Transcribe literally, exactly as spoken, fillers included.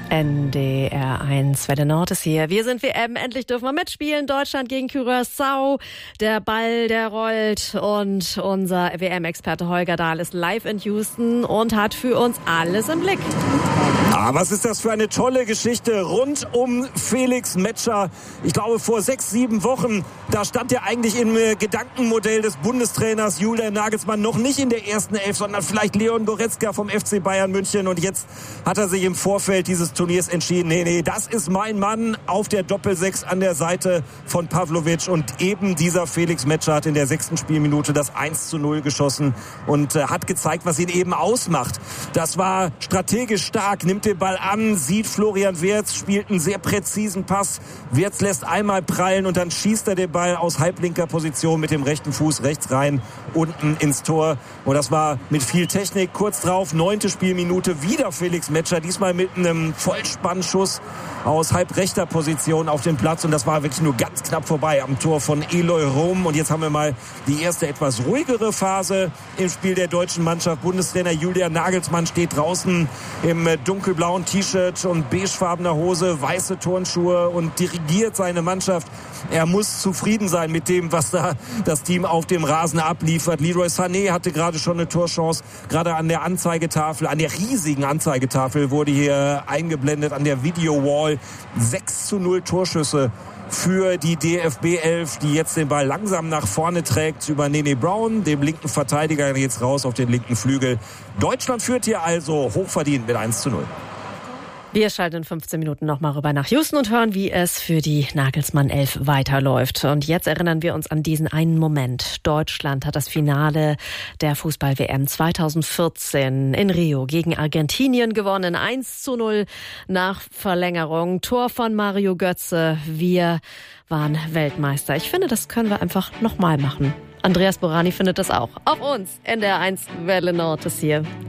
N D R eins, Welle Nord ist hier. Wir sind W M, endlich dürfen wir mitspielen. Deutschland gegen Curaçao. Der Ball, der rollt und unser W M-Experte Holger Dahl ist live in Houston und hat für uns alles im Blick. Ah, was ist das für eine tolle Geschichte rund um Felix Metscher. Ich glaube, vor sechs, sieben Wochen, da stand er eigentlich im Gedankenmodell des Bundestrainers Julian Nagelsmann noch nicht in der ersten Elf, sondern vielleicht Leon Goretzka vom F C Bayern München. Und jetzt hat er sich im Vorfeld dieses Turniers entschieden, nee, nee, das ist mein Mann auf der Doppelsechs an der Seite von Pavlovic. Und eben dieser Felix Metscher hat in der sechsten Spielminute das eins zu null geschossen und äh, hat gezeigt, was ihn eben ausmacht. Das war strategisch stark, nimmt den Ball an, sieht Florian Wirtz, spielt einen sehr präzisen Pass. Wirtz lässt einmal prallen und dann schießt er den Ball aus halblinker Position mit dem rechten Fuß rechts rein, unten ins Tor. Und das war mit viel Technik. Kurz drauf, neunte Spielminute, wieder Felix Metscher, diesmal mit einem Vollspannschuss aus halbrechter Position auf den Platz. Und das war wirklich nur ganz knapp vorbei am Tor von Eloy Rom. Und jetzt haben wir mal die erste etwas ruhigere Phase im Spiel der deutschen Mannschaft. Bundestrainer Julian Nagelsmann steht draußen im dunkelblauen T-Shirt und beigefarbener Hose, weiße Turnschuhe und dirigiert seine Mannschaft. Er muss zufrieden sein mit dem, was da das Team auf dem Rasen abliefert. Leroy Sané hatte gerade schon eine Torchance. Gerade an der Anzeigetafel, an der riesigen Anzeigetafel wurde hier eingeblendet, an der Video-Wall. sechs zu null Torschüsse für die D F B elf, die jetzt den Ball langsam nach vorne trägt über Nene Brown, dem linken Verteidiger, jetzt raus auf den linken Flügel. Deutschland führt hier also hochverdient mit eins zu null. Wir schalten in fünfzehn Minuten nochmal rüber nach Houston und hören, wie es für die Nagelsmann elf weiterläuft. Und jetzt erinnern wir uns an diesen einen Moment. Deutschland hat das Finale der Fußball-W M zweitausendvierzehn in Rio gegen Argentinien gewonnen. eins zu null nach Verlängerung. Tor von Mario Götze. Wir waren Weltmeister. Ich finde, das können wir einfach nochmal machen. Andreas Borani findet das auch. Auf uns, N D R eins, Welle Nord ist hier.